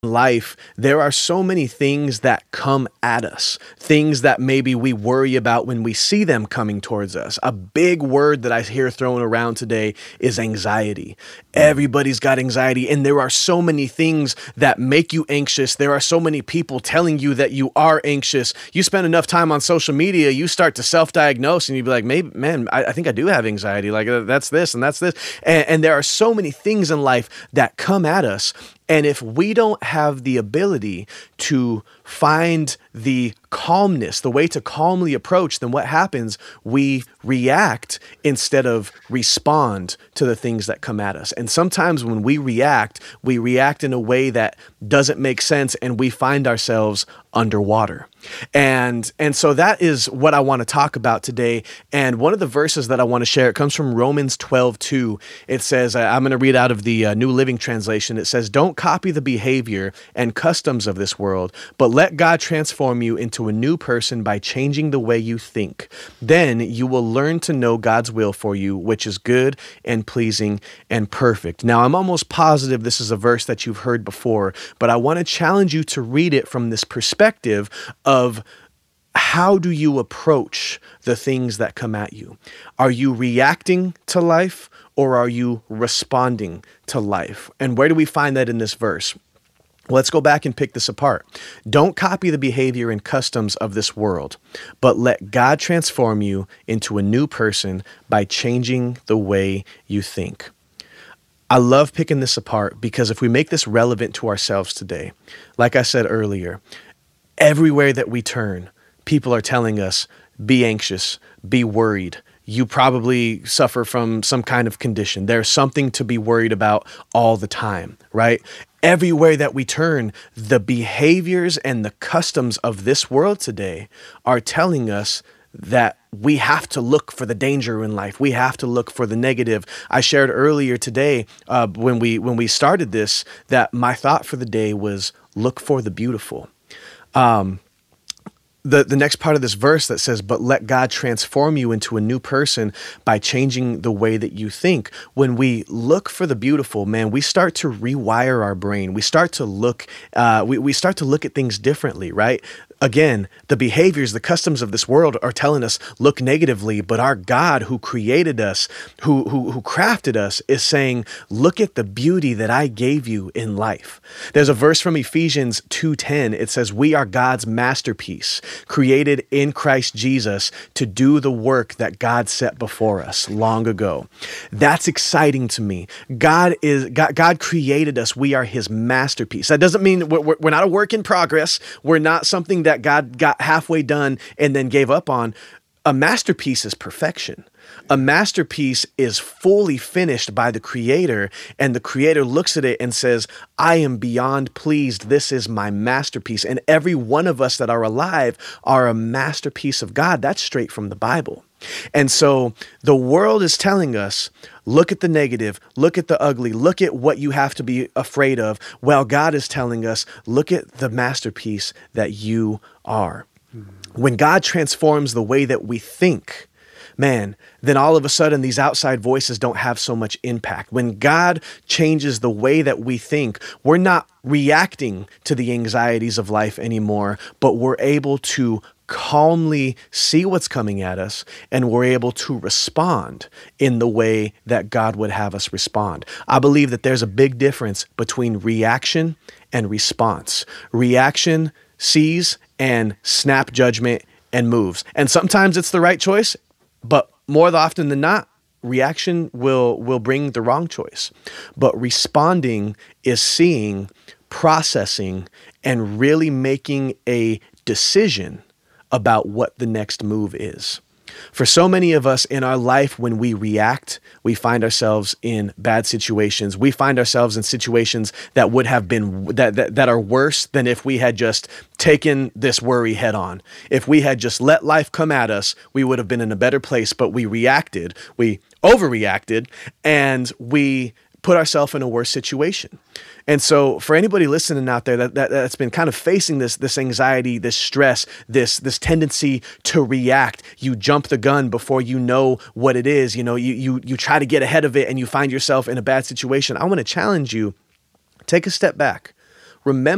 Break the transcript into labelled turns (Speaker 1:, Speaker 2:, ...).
Speaker 1: life, there are so many things that come at us, things that maybe we worry about when we see them coming towards us. A big word that I hear thrown around today is anxiety. Everybody's got anxiety, and there are so many things that make you anxious. There are so many people telling you that you are anxious. You spend enough time on social media, you start to self-diagnose, and you'd be like, maybe, man, I think I do have anxiety. Like that's this and that's this. And there are so many things in life that come at us. And if we don't have the ability to find the calmness, the way to calmly approach, then what happens? We react instead of respond to the things that come at us. And sometimes when we react in a way that doesn't make sense, and we find ourselves underwater. And so that is what I want to talk about today. And one of the verses that I want to share, it comes from Romans 12:2. It says, I'm going to read out of the New Living Translation. It says, "Don't copy the behavior and customs of this world, but let God transform you into a new person by changing the way you think. Then you will learn to know God's will for you, which is good and pleasing and perfect." Now, I'm almost positive this is a verse that you've heard before, but I want to challenge you to read it from this perspective of how do you approach the things that come at you? Are you reacting to life, or are you responding to life? And where do we find that in this verse? Let's go back and pick this apart. Don't copy the behavior and customs of this world, but let God transform you into a new person by changing the way you think. I love picking this apart because if we make this relevant to ourselves today, like I said earlier, everywhere that we turn, people are telling us, be anxious, be worried. You probably suffer from some kind of condition. There's something to be worried about all the time, right? Everywhere that we turn, the behaviors and the customs of this world today are telling us that we have to look for the danger in life. We have to look for the negative. I shared earlier today when we started this that my thought for the day was look for the beautiful. The next part of this verse that says, but let God transform you into a new person by changing the way that you think. When we look for the beautiful, man, we start to rewire our brain. We start to look, we start to look at things differently, right? Again, the behaviors, the customs of this world are telling us look negatively, but our God who created us, who crafted us is saying, look at the beauty that I gave you in life. There's a verse from Ephesians 2:10. It says, we are God's masterpiece, created in Christ Jesus to do the work that God set before us long ago. That's exciting to me. God created us. We are his masterpiece. That doesn't mean we're not a work in progress. We're not something that God got halfway done and then gave up on. A masterpiece is perfection. A masterpiece is fully finished by the creator, and the creator looks at it and says, I am beyond pleased. This is my masterpiece. And every one of us that are alive are a masterpiece of God. That's straight from the Bible. And so the world is telling us, look at the negative, look at the ugly, look at what you have to be afraid of. While God is telling us, look at the masterpiece that you are. When God transforms the way that we think, man, then all of a sudden these outside voices don't have so much impact. When God changes the way that we think, we're not reacting to the anxieties of life anymore, but we're able to calmly see what's coming at us, and we're able to respond in the way that God would have us respond. I believe that there's a big difference between reaction and response. Reaction sees and snap judgment and moves. And sometimes it's the right choice, but more often than not, reaction will bring the wrong choice. But responding is seeing, processing, and really making a decision about what the next move is. For so many of us in our life, when we react, we find ourselves in bad situations. We find ourselves in situations that would have been that are worse than if we had just taken this worry head on. If we had just let life come at us, we would have been in a better place, but we reacted, we overreacted, and we put ourselves in a worse situation. And so for anybody listening out there that's been kind of facing this anxiety, this stress, this tendency to react, you jump the gun before you know what it is. You know, you try to get ahead of it and you find yourself in a bad situation. I want to challenge you, take a step back. Remember